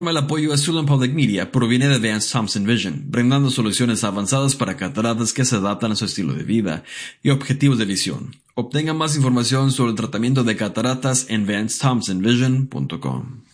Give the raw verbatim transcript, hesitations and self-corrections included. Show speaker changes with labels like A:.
A: El apoyo a Student Public Media proviene de Advanced Thompson Vision, brindando soluciones avanzadas para cataratas que se adaptan a su estilo de vida y objetivos de visión. Obtenga más información sobre el tratamiento de cataratas en advanced thompson vision punto com.